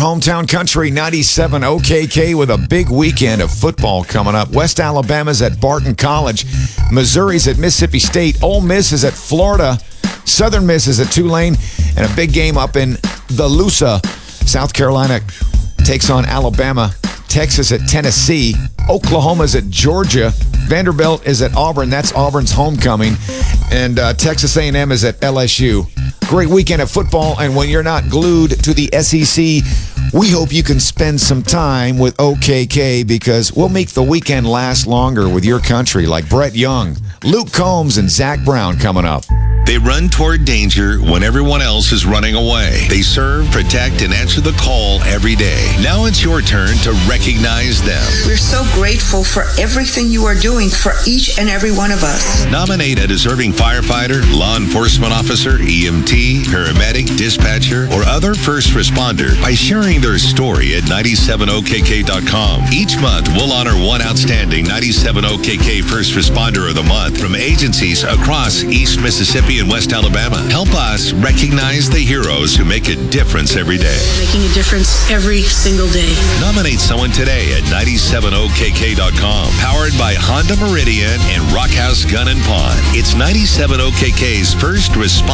Hometown Country 97 OKK with a big weekend of football coming up. West Alabama's at Barton College. Missouri's at Mississippi State. Ole Miss is at Florida. Southern Miss is at Tulane. And a big game up in Volusia. South Carolina takes on Alabama. Texas at Tennessee. Oklahoma's at Georgia. Vanderbilt is at Auburn. That's Auburn's homecoming. And Texas A&M is at LSU. Great weekend of football, and when you're not glued to the SEC, we hope you can spend some time with OKK because we'll make the weekend last longer with your country, like Brett Young, Luke Combs, and Zach Brown coming up. They run toward danger when everyone else is running away. They serve, protect, and answer the call every day. Now it's your turn to recognize them. We're so grateful for everything you are doing for each and every one of us. Nominate a deserving firefighter, law enforcement officer, EMT, paramedic, dispatcher, or other first responder by sharing their story at 97okk.com. Each month, we'll honor one outstanding 97OKK First Responder of the Month from agencies across East Mississippi and West Alabama. Help us recognize the heroes who make a difference every day. Making a difference every single day. Nominate someone today at 97okk.com. Powered by Honda Meridian and Rockhouse Gun and Pawn. It's 97OKK's First Responder